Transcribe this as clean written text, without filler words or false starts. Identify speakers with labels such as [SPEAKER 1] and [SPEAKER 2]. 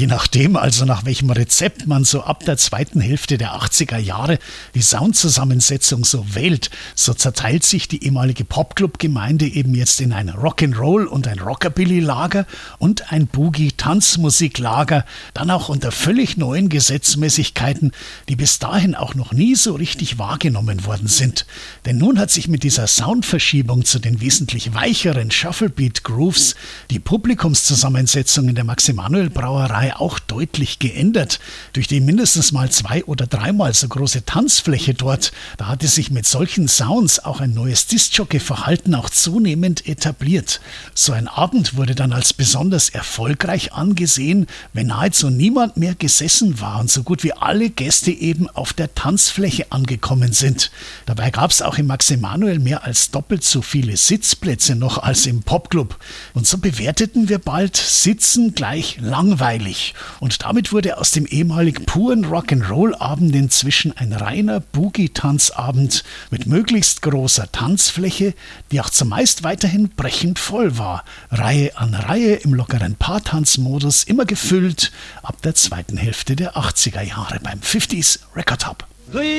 [SPEAKER 1] je nachdem, also nach welchem Rezept man so ab der zweiten Hälfte der 80er Jahre die Soundzusammensetzung so wählt, so zerteilt sich die ehemalige Popclub-Gemeinde eben jetzt in ein Rock'n'Roll- und ein Rockabilly-Lager und ein Boogie-Tanzmusik-Lager, dann auch unter völlig neuen Gesetzmäßigkeiten, die bis dahin auch noch nie so richtig wahrgenommen worden sind. Denn nun hat sich mit dieser Soundverschiebung zu den wesentlich weicheren Shufflebeat-Grooves die Publikumszusammensetzung in der Max-Emanuel-Brauerei auch deutlich geändert. Durch die mindestens mal 2- oder 3-mal so große Tanzfläche dort, da hatte sich mit solchen Sounds auch ein neues Diskjockey-Verhalten auch zunehmend etabliert. So ein Abend wurde dann als besonders erfolgreich angesehen, wenn nahezu niemand mehr gesessen war und so gut wie alle Gäste eben auf der Tanzfläche angekommen sind. Dabei gab es auch im Max-Emanuel mehr als doppelt so viele Sitzplätze noch als im Popclub. Und so bewerteten wir bald Sitzen gleich langweilig. Und damit wurde aus dem ehemaligen puren Rock'n'Roll-Abend inzwischen ein reiner Boogie-Tanzabend mit möglichst großer Tanzfläche, die auch zumeist weiterhin brechend voll war. Reihe an Reihe im lockeren Paartanzmodus, immer gefüllt ab der zweiten Hälfte der 80er Jahre beim 50s Record Hub.